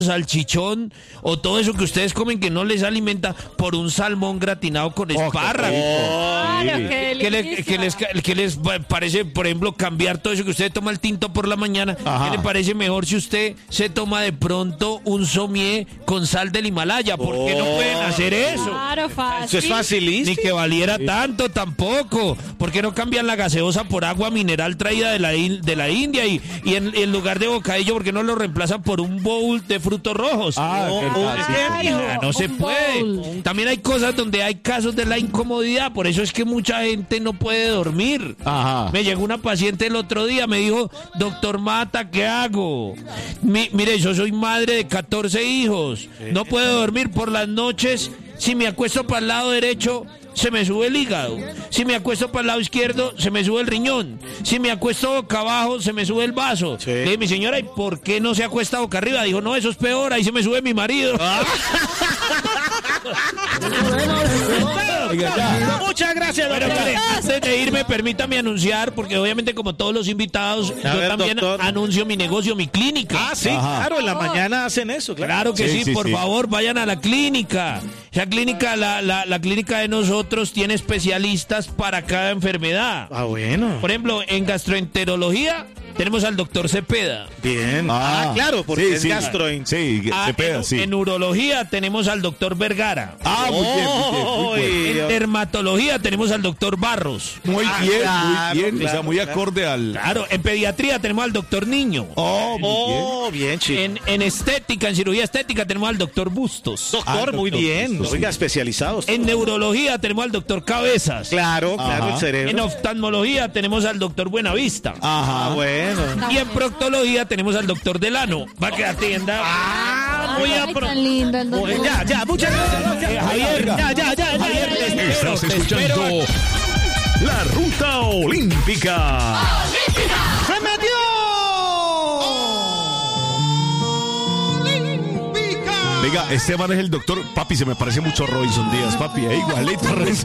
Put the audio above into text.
salchichón o todo eso que ustedes comen que no les alimenta por un salmón gratinado con espárragos. Claro, qué ¿Qué les parece, por ejemplo, cambiar todo eso que usted toma el tinto por la mañana? ¿Qué le parece mejor si usted se toma de pronto un somier con sal del Himalaya? ¿Por qué no pueden hacer eso? Claro, fácil. Eso es facilísimo. Ni que valiera tanto tampoco. ¿Por qué no cambian la gaseosa por agua mineral traída de la India? Y en lugar de bocadillo, ¿por qué no lo reemplazan por un bowl de frutos rojos? No se puede. También hay cosas donde hay casos de la incomodidad. Por eso es que mucha gente no puede dormir. Me llegó una paciente el otro día, me dijo, doctor Mata, ¿qué hago? Mire, yo soy madre de 14 hijos. No puedo dormir por las noches. Si me acuesto para el lado derecho, se me sube el hígado. Si me acuesto para el lado izquierdo, se me sube el riñón. Si me acuesto boca abajo, se me sube el vaso. Le dije, mi señora, ¿y por qué no se acuesta boca arriba? Dijo, no, eso es peor, ahí se me sube mi marido. Muchas gracias, Pero doctor. mire, antes de irme, permítame anunciar, porque obviamente como todos los invitados, yo también anuncio mi negocio, mi clínica. Sí, claro, en la mañana hacen eso. Claro que sí, por favor, vayan a la clínica. Esa clínica, la clínica de nosotros tiene especialistas para cada enfermedad. Bueno. Por ejemplo, en gastroenterología tenemos al doctor Cepeda. Bien. Claro, porque es gastroenterología. Sí, Cepeda, sí. En urología tenemos al doctor Vergara. Muy bien. En dermatología tenemos al doctor Barros. Muy bien. Claro, O sea, muy acorde al... Claro, en pediatría tenemos al doctor Niño. Muy bien. Bien, chico. En estética, en cirugía estética tenemos al doctor Bustos. Doctor, muy bien. Oiga, especializados. En neurología tenemos al doctor Cabezas. Claro, el cerebro. En oftalmología tenemos al doctor Buenavista. Bueno. Y en proctología tenemos al doctor Delano. Va que atienda. Ay, tan lindo el doctor. Ya, muchas gracias. Javier, Javier, Estás escuchando La Ruta Olímpica. ¡Se metió! Venga, este man es el doctor. Papi, se me parece mucho a Robinson Díaz, papi. Igualito a Robinson.